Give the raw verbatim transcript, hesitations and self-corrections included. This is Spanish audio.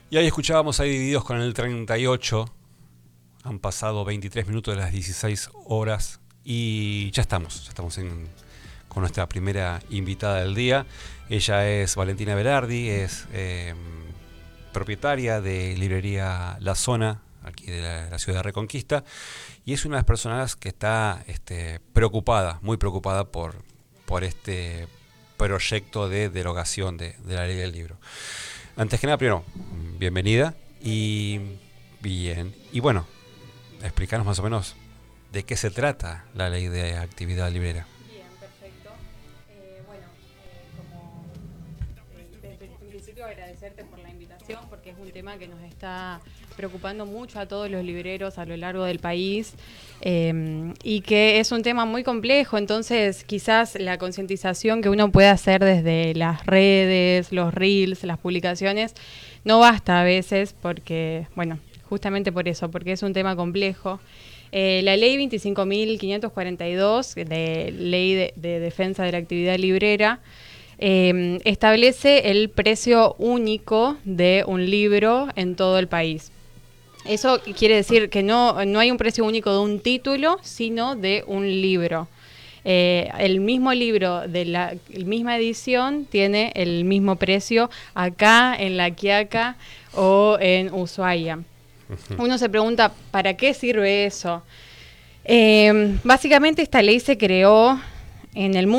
Y ahí escuchábamos ahí Divididos con el treinta y ocho. Han pasado veintitrés minutos de las dieciséis horas y ya estamos, ya estamos en, con nuestra primera invitada del día. Ella es Valentina Berardi, es eh, propietaria de librería La Zona, aquí de la, la ciudad de Reconquista, y es una de las personas que está este, preocupada, muy preocupada por, por este proyecto de derogación de, de la ley del libro. Antes que nada, primero, bienvenida y bien, y bueno, explicarnos más o menos de qué se trata la ley de actividad librera. Bien, perfecto. Eh, bueno, eh, como eh, desde el principio agradecerte por la invitación porque es un tema que nos está preocupando mucho a todos los libreros a lo largo del país eh, y que es un tema muy complejo, entonces quizás la concientización que uno puede hacer desde las redes, los reels, las publicaciones, no basta a veces porque, bueno, justamente por eso, porque es un tema complejo. Eh, la ley veinticinco mil quinientos cuarenta y dos, de ley de, de defensa de la actividad librera, eh, establece el precio único de un libro en todo el país. Eso quiere decir que no, no hay un precio único de un título, sino de un libro. Eh, el mismo libro de la misma edición tiene el mismo precio acá, en La Quiaca o en Ushuaia. Uno se pregunta, ¿para qué sirve eso? Eh, básicamente esta ley se creó en el mundo